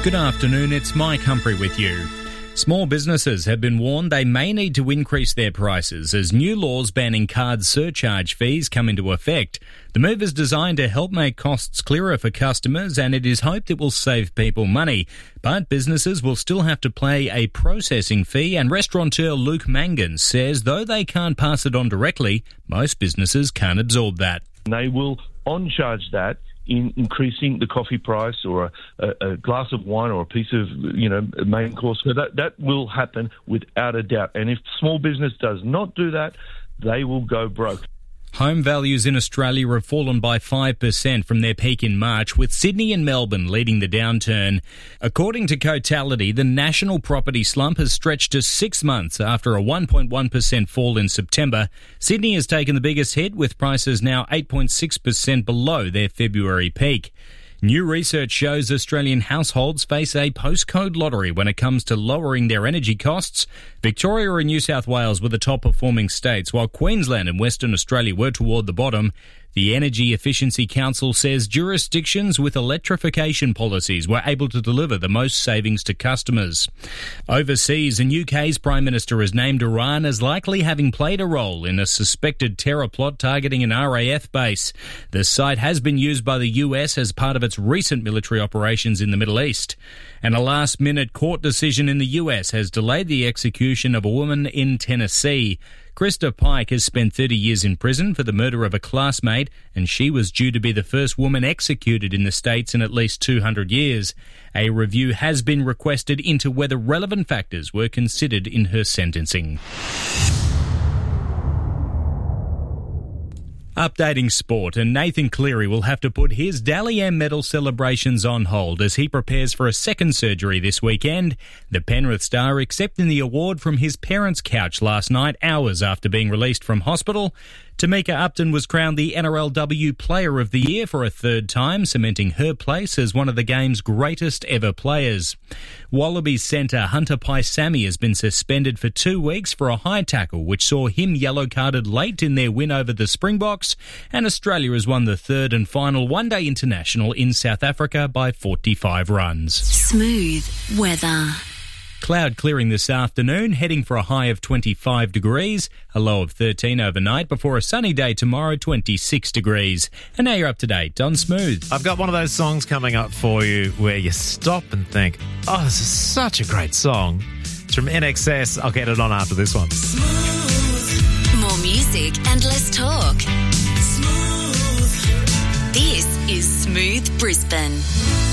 Good afternoon, it's Mike Humphrey with you. Small businesses have been warned they may need to increase their prices as new laws banning card surcharge fees come into effect. The move is designed to help make costs clearer for customers, and it is hoped it will save people money. But businesses will still have to pay a processing fee, and restaurateur Luke Mangan says though they can't pass it on directly, most businesses can't absorb that. They will on-charge that in increasing the coffee price or a glass of wine or a piece of, main course. So that will happen without a doubt. And if small business does not do that, they will go broke. Home values in Australia have fallen by 5% from their peak in March, with Sydney and Melbourne leading the downturn. According to Cotality, the national property slump has stretched to 6 months after a 1.1% fall in September. Sydney has taken the biggest hit, with prices now 8.6% below their February peak. New research shows Australian households face a postcode lottery when it comes to lowering their energy costs. Victoria and New South Wales were the top performing states, while Queensland and Western Australia were toward the bottom. The Energy Efficiency Council says jurisdictions with electrification policies were able to deliver the most savings to customers. Overseas, the UK's Prime Minister has named Iran as likely having played a role in a suspected terror plot targeting an RAF base. The site has been used by the US as part of its recent military operations in the Middle East. And a last-minute court decision in the US has delayed the execution of a woman in Tennessee. Krista Pike has spent 30 years in prison for the murder of a classmate, and she was due to be the first woman executed in the States in at least 200 years. A review has been requested into whether relevant factors were considered in her sentencing. Updating sport, and Nathan Cleary will have to put his Dally M medal celebrations on hold as he prepares for a second surgery this weekend. The Penrith star accepting the award from his parents' couch last night, hours after being released from hospital. Tamika Upton was crowned the NRLW Player of the Year for a third time, cementing her place as one of the game's greatest ever players. Wallabies centre Hunter Paisami has been suspended for 2 weeks for a high tackle which saw him yellow-carded late in their win over the Springboks, and Australia has won the third and final one-day international in South Africa by 45 runs. Smooth weather. Cloud clearing this afternoon, heading for a high of 25 degrees, a low of 13 overnight, before a sunny day tomorrow, 26 degrees. And now you're up to date on Smooth. I've got one of those songs coming up for you where you stop and think, oh, this is such a great song. It's from NXS. I'll get it on after this one. Smooth. More music and less talk. Smooth. This is Smooth Brisbane.